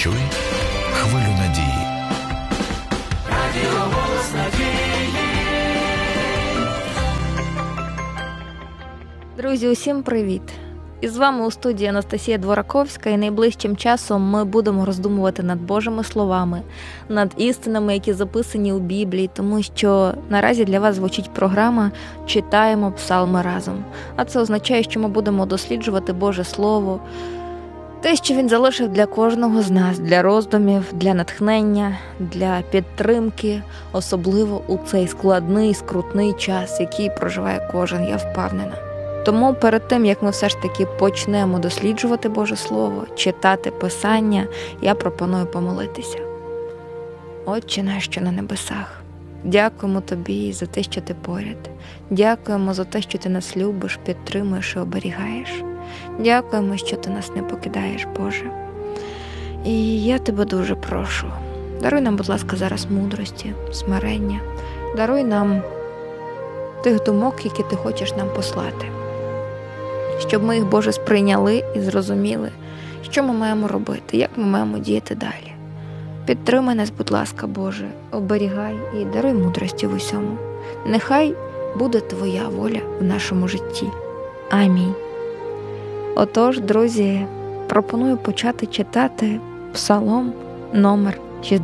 Почуй хвилю надії. Радіо «Голос надії». Друзі, усім привіт! І з вами у студії Анастасія Двораковська, і найближчим часом ми будемо роздумувати над Божими словами, над істинами, які записані у Біблії, тому що наразі для вас звучить програма «Читаємо псалми разом». А це означає, що ми будемо досліджувати Боже Слово, те, що Він залишив для кожного з нас, для роздумів, для натхнення, для підтримки, особливо у цей складний, скрутний час, який проживає кожен, я впевнена. Тому перед тим, як ми все ж таки почнемо досліджувати Боже Слово, читати Писання, я пропоную помолитися. Отче наш, що на небесах, дякуємо Тобі за те, що Ти поряд. Дякуємо за те, що Ти нас любиш, підтримуєш і оберігаєш. Дякуємо, що Ти нас не покидаєш, Боже. І я Тебе дуже прошу, даруй нам, будь ласка, зараз мудрості, смирення. Даруй нам тих думок, які Ти хочеш нам послати. Щоб ми їх, Боже, сприйняли і зрозуміли, що ми маємо робити, як ми маємо діяти далі. Підтримай нас, будь ласка, Боже, оберігай і даруй мудрості в усьому. Нехай буде Твоя воля в нашому житті. Амінь. Отож, друзі, пропоную почати читати псалом номер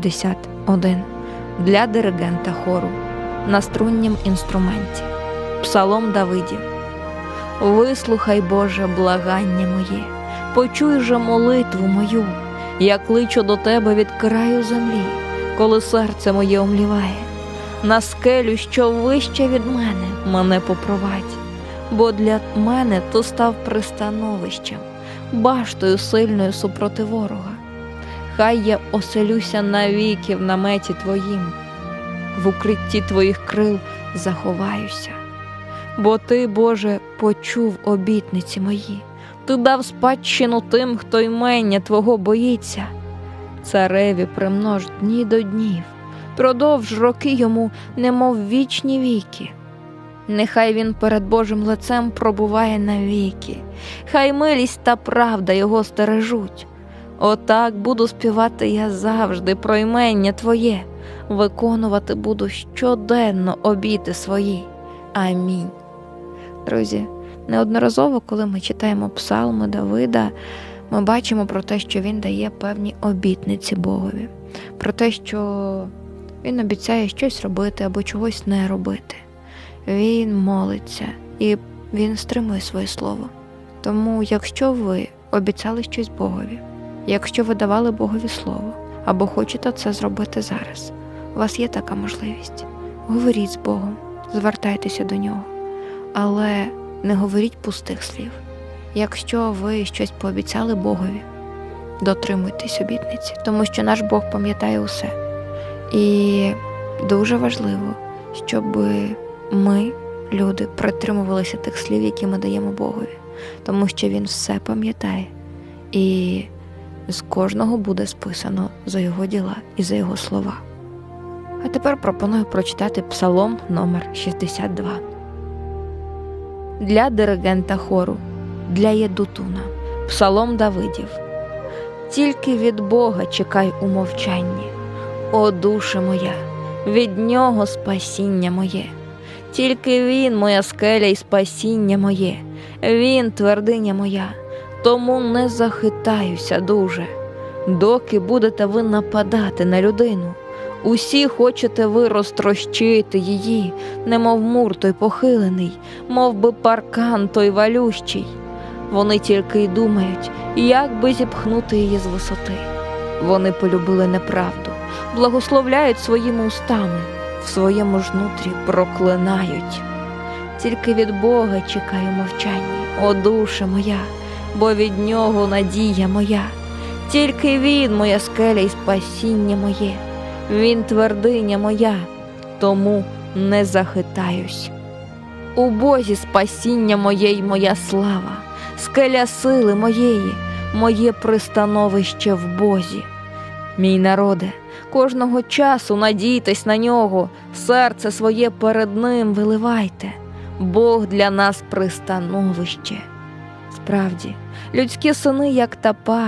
61 для диригента хору на струннім інструменті. Псалом Давидів. Вислухай, Боже, благання моє, почуй же молитву мою, я кличу до Тебе від краю землі, коли серце моє омліває. На скелю, що вище від мене попровадь, бо для мене то став пристановищем, баштою сильною супроти ворога. Хай я оселюся навіки в наметі Твоїм, в укритті Твоїх крил заховаюся. Бо Ти, Боже, почув обітниці мої, Ти дав спадщину тим, хто імення Твого боїться. Цареві примнож дні до днів, продовж роки йому, немов вічні віки. Нехай він перед Божим лицем пробуває навіки, хай милість та правда його стережуть. Отак буду співати я завжди про імення Твоє, виконувати буду щоденно обіти свої. Амінь. Друзі, неодноразово, коли ми читаємо псалми Давида, ми бачимо про те, що він дає певні обітниці Богові. Про те, що він обіцяє щось робити або чогось не робити. Він молиться і він стримує своє слово. Тому, якщо ви обіцяли щось Богові, якщо ви давали Богові слово, або хочете це зробити зараз, у вас є така можливість. Говоріть з Богом, звертайтеся до Нього. Але не говоріть пустих слів. Якщо ви щось пообіцяли Богові, дотримуйтесь обітниці, тому що наш Бог пам'ятає усе. І дуже важливо, щоб ми, люди, притримувалися тих слів, які ми даємо Богові, тому що Він все пам'ятає. І з кожного буде списано за його діла і за його слова. А тепер пропоную прочитати псалом номер 62. Для диригента хору, для єдутуна, псалом Давидів. Тільки від Бога чекай у мовчанні, о душе моя, від Нього спасіння моє. Тільки Він моя скеля і спасіння моє, Він твердиня моя, тому не захитаюся дуже. Доки будете ви нападати на людину, усі хочете ви розтрощити її, немов мур той похилений, мов би паркан той валющий. Вони тільки й думають, як би зіпхнути її з висоти. Вони полюбили неправду, благословляють своїми устами, в своєму ж нутрі проклинають. Тільки від Бога чекаю мовчання, о душе моя, бо від Нього надія моя. Тільки Він моя скеля і спасіння моє, Він твердиня моя, тому не захитаюсь. У Бозі спасіння моє й моя слава, скеля сили моєї, моє пристановище в Бозі. Мій народе, кожного часу надійтесь на Нього, серце своє перед Ним виливайте. Бог для нас пристановище. Справді, людські сини, як та пара,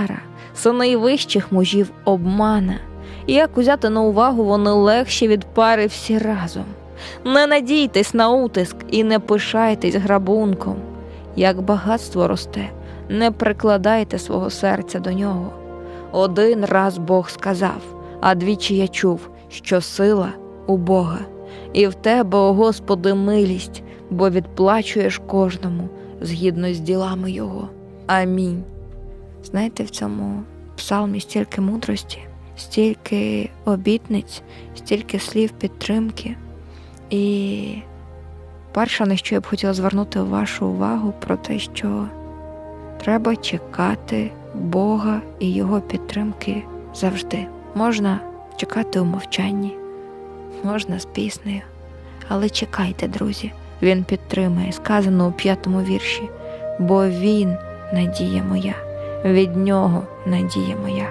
сини вищих мужів обмана. І як узяти на увагу, вони легші від пари всі разом. Не надійтесь на утиск і не пишайтесь грабунком. Як багатство росте, не прикладайте свого серця до нього. Один раз Бог сказав, а двічі я чув, що сила у Бога. І в тебе, о Господи, милість, бо відплачуєш кожному згідно з ділами його. Амінь. Знаєте, в цьому псалмі стільки мудрості, стільки обітниць, стільки слів підтримки. І перше, на що я б хотіла звернути вашу увагу, про те, що треба чекати Бога і Його підтримки завжди. Можна чекати у мовчанні, можна з піснею, але чекайте, друзі, Він підтримає, сказано у 5-му вірші, бо Він надія моя, від Нього надія моя.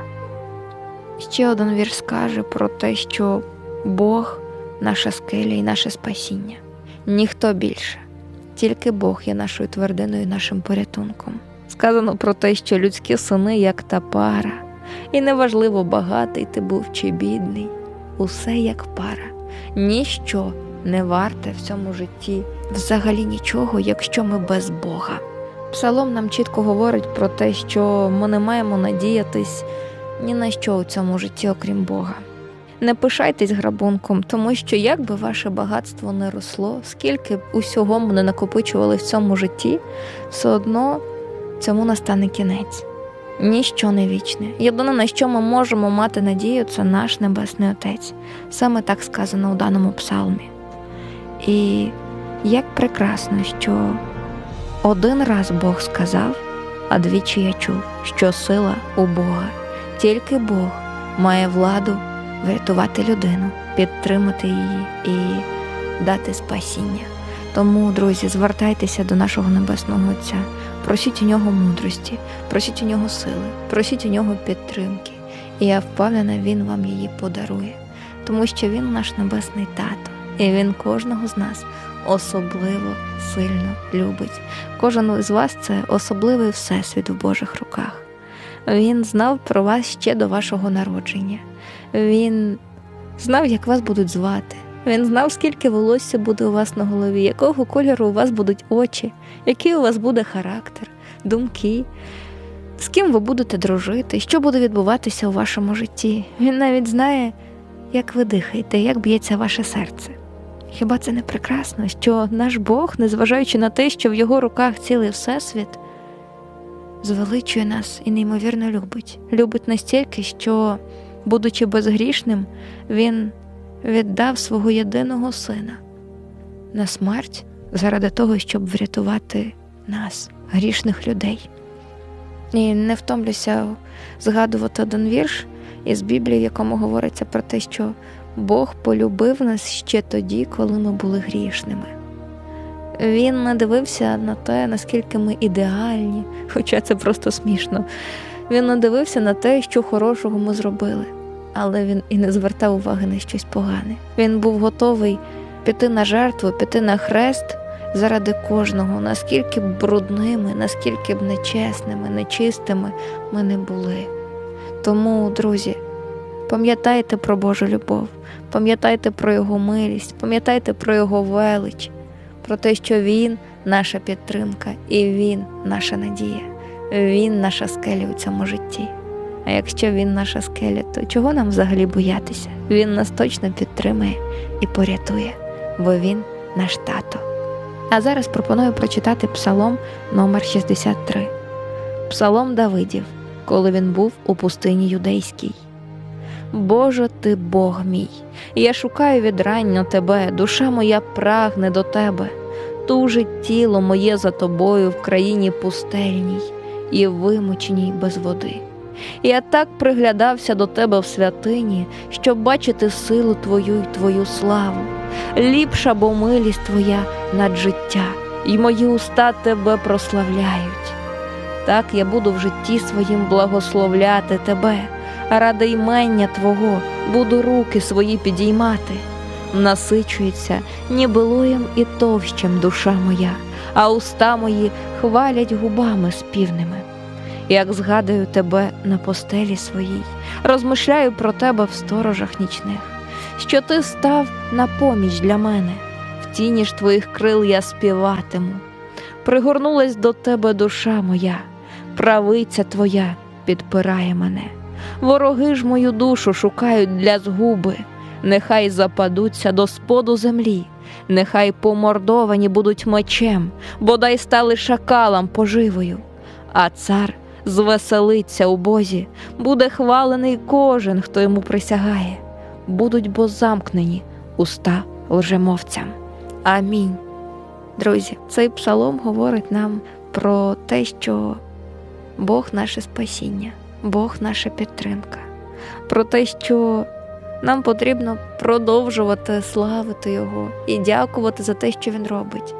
Ще один вірш скаже про те, що Бог – наша скеля і наше спасіння. Ніхто більше. Тільки Бог є нашою твердиною і нашим порятунком. Сказано про те, що людські сини, як та пара. І неважливо, багатий ти був чи бідний. Усе як пара. Ніщо не варте в цьому житті. Взагалі нічого, якщо ми без Бога. Псалом нам чітко говорить про те, що ми не маємо надіятись ні на що у цьому житті, окрім Бога. Не пишайтесь грабунком, тому що як би ваше багатство не росло, скільки б усього ми не накопичували в цьому житті, все одно цьому настане кінець. Ніщо не вічне. Єдине, на що ми можемо мати надію, це наш Небесний Отець. Саме так сказано у даному псалмі. І як прекрасно, що один раз Бог сказав, а двічі я чув, що сила у Бога. Тільки Бог має владу врятувати людину, підтримати її і дати спасіння. Тому, друзі, звертайтеся до нашого Небесного Отця, просіть у Нього мудрості, просіть у Нього сили, просіть у Нього підтримки. І я впевнена, Він вам її подарує, тому що Він наш Небесний Тато, і Він кожного з нас особливо сильно любить. Кожен із вас – це особливий всесвіт в Божих руках. Він знав про вас ще до вашого народження. Він знав, як вас будуть звати. Він знав, скільки волосся буде у вас на голові, якого кольору у вас будуть очі, який у вас буде характер, думки, з ким ви будете дружити, що буде відбуватися у вашому житті. Він навіть знає, як ви дихаєте, як б'ється ваше серце. Хіба це не прекрасно, що наш Бог, незважаючи на те, що в Його руках цілий всесвіт, звеличує нас і неймовірно любить. Любить настільки, що, будучи безгрішним, Він віддав свого єдиного сина на смерть заради того, щоб врятувати нас, грішних людей. І не втомлюся згадувати один вірш із Біблії, в якому говориться про те, що Бог полюбив нас ще тоді, коли ми були грішними. Він не дивився на те, наскільки ми ідеальні, хоча це просто смішно. Він не дивився на те, що хорошого ми зробили, але він і не звертав уваги на щось погане. Він був готовий піти на жертву, піти на хрест заради кожного, наскільки б брудними, наскільки б нечесними, нечистими ми не були. Тому, друзі, пам'ятайте про Божу любов, пам'ятайте про Його милість, пам'ятайте про Його велич, про те, що Він – наша підтримка і Він – наша надія. Він – наша скеля у цьому житті. А якщо Він – наша скеля, то чого нам взагалі боятися? Він нас точно підтримає і порятує, бо Він – наш тато. А зараз пропоную прочитати псалом номер 63. Псалом Давидів, коли він був у пустині юдейській. «Боже, Ти Бог мій, я шукаю відрання Тебе, душа моя прагне до Тебе. Тужить тіло моє за Тобою в країні пустельній і вимученій без води. Я так приглядався до Тебе в святині, щоб бачити силу Твою й Твою славу. Ліпша бо милість Твоя над життя, і мої уста Тебе прославляють. Так я буду в житті своїм благословляти Тебе, а ради імення Твого буду руки свої підіймати. Насичується нібилоєм і товщем душа моя, а уста мої хвалять губами співними. як згадую тебе на постелі своїй, розмишляю про тебе в сторожах нічних, що ти став на поміч для мене, в тіні ж твоїх крил я співатиму. Пригорнулась до тебе душа моя, правиця твоя підпирає мене. Вороги ж мою душу шукають для згуби, нехай западуться до споду землі, нехай помордовані будуть мечем, бодай стали шакалам поживою. А цар звеселиться у Бозі, буде хвалений кожен, хто йому присягає. Будуть бо замкнені уста лжемовцям. Амінь. Друзі, цей псалом говорить нам про те, що Бог – наше спасіння, Бог – наша підтримка, про те, що нам потрібно продовжувати славити Його і дякувати за те, що Він робить.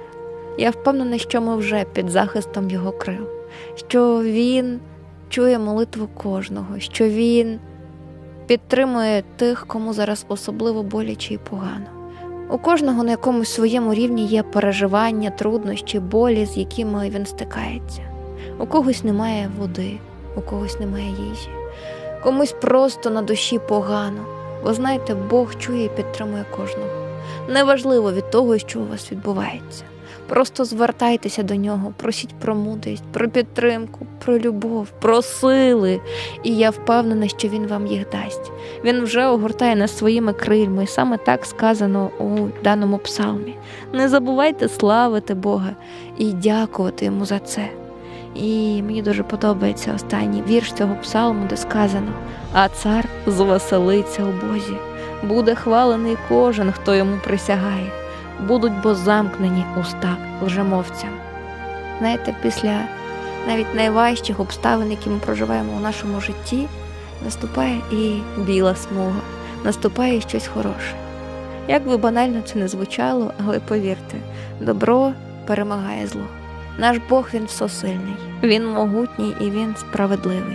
Я впевнена, що ми вже під захистом Його крил, що Він чує молитву кожного, що Він підтримує тих, кому зараз особливо боляче і погано. У кожного на якомусь своєму рівні є переживання, труднощі, болі, з якими він стикається. У когось немає води, у когось немає їжі, комусь просто на душі погано. Ви знаєте, Бог чує і підтримує кожного. Неважливо від того, що у вас відбувається. Просто звертайтеся до Нього, просіть про мудрість, про підтримку, про любов, про сили. І я впевнена, що Він вам їх дасть. Він вже огортає нас своїми крильми, і саме так сказано у даному псалмі. Не забувайте славити Бога і дякувати Йому за це. І мені дуже подобається останній вірш цього псалму, де сказано: «А цар звеселиться у Бозі, буде хвалений кожен, хто йому присягає. Будуть бо замкнені уста лжемовцям». Знаєте, після навіть найважчих обставин, які ми проживаємо у нашому житті, наступає і біла смуга, наступає щось хороше. Як би банально це не звучало, але повірте, добро перемагає зло. Наш Бог, Він всесильний, Він могутній і Він справедливий.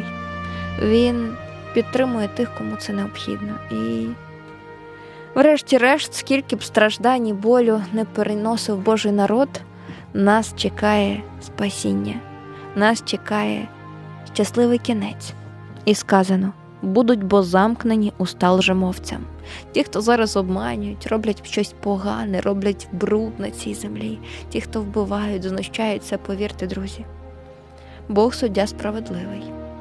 Він підтримує тих, кому це необхідно. І врешті-решт, скільки б страждань і болю не переносив Божий народ, нас чекає спасіння, нас чекає щасливий кінець. І сказано: будуть бо замкнені уста лжемовцям. Ті, хто зараз обманюють, роблять щось погане, роблять бруд на цій землі, ті, хто вбивають, знущаються, повірте, друзі, Бог суддя справедливий.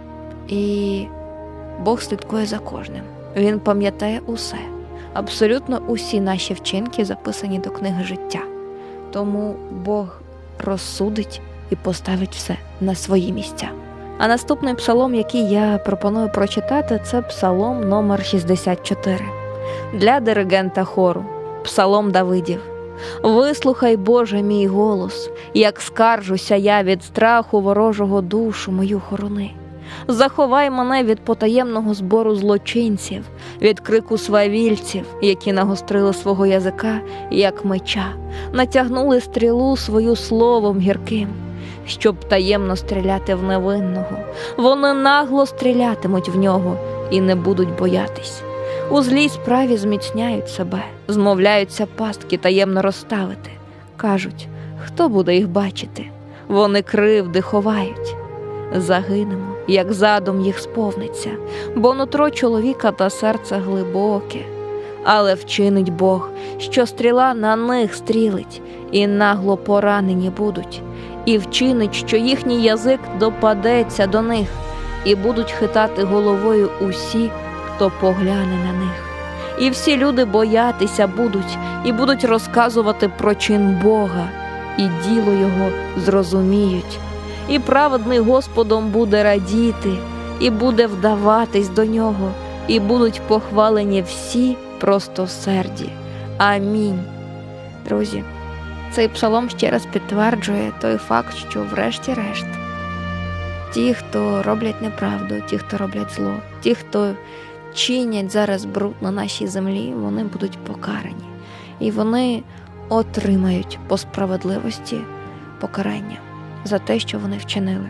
І Бог слідкує за кожним. Він пам'ятає усе. Абсолютно усі наші вчинки записані до книги життя. Тому Бог розсудить і поставить все на свої місця. А наступний псалом, який я пропоную прочитати, це псалом номер 64. Для диригента хору. Псалом Давидів. «Вислухай, Боже, мій голос, як скаржуся я від страху ворожого, душу мою хорони. Заховай мене від потаємного збору злочинців, від крику свавільців, які нагострили свого язика, як меча, натягнули стрілу свою словом гірким, щоб таємно стріляти в невинного. Вони нагло стрілятимуть в нього і не будуть боятись. У злій справі зміцняють себе, змовляються пастки таємно розставити. Кажуть, хто буде їх бачити? Вони кривди ховають. Загинемо, як задум їх сповниться, бо нутро чоловіка та серце глибоке. Але вчинить Бог, що стріла на них стрілить, і нагло поранені будуть. І вчинить, що їхній язик допадеться до них, і будуть хитати головою усі, хто погляне на них. І всі люди боятися будуть, і будуть розказувати про чин Бога, і діло Його зрозуміють. І праведний Господом буде радіти, і буде вдаватись до Нього, і будуть похвалені всі простосерді. Амінь». Друзі, цей псалом ще раз підтверджує той факт, що врешті-решт ті, хто роблять неправду, ті, хто роблять зло, ті, хто чинять зараз бруд на нашій землі, вони будуть покарані. І вони отримають по справедливості покарання за те, що вони вчинили.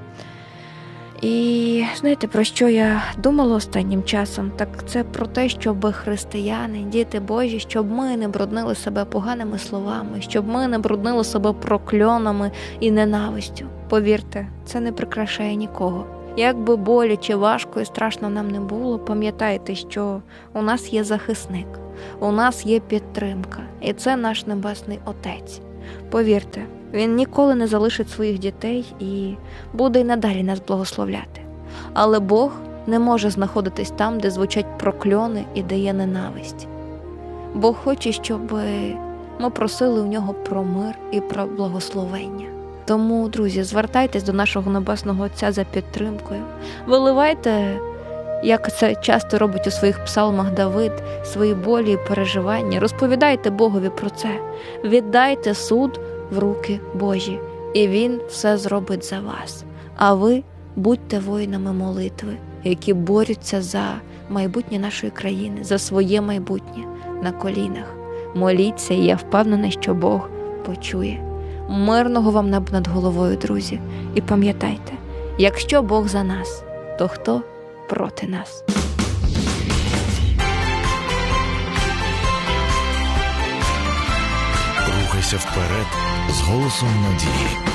І знаєте, про що я думала останнім часом? Так це про те, щоб християни, діти Божі, щоб ми не бруднили себе поганими словами, щоб ми не бруднили себе прокльонами і ненавистю. Повірте, це не прикрашає нікого. Як би боляче, важко і страшно нам не було, пам'ятайте, що у нас є захисник, у нас є підтримка, і це наш Небесний Отець. Повірте, Він ніколи не залишить своїх дітей і буде й надалі нас благословляти. Але Бог не може знаходитись там, де звучать прокльони і де є ненависть. Бог хоче, щоб ми просили у Нього про мир і про благословення. Тому, друзі, звертайтесь до нашого Небесного Отця за підтримкою. Виливайте, як це часто робить у своїх псалмах Давид, свої болі і переживання. Розповідайте Богові про це. Віддайте суд в руки Божі, і Він все зробить за вас. А ви будьте воїнами молитви, які борються за майбутнє нашої країни, за своє майбутнє на колінах. Моліться, і я впевнена, що Бог почує. Мирного вам неба над головою, друзі. І пам'ятайте, якщо Бог за нас, то хто проти нас? Рухайся вперед з голосом надії.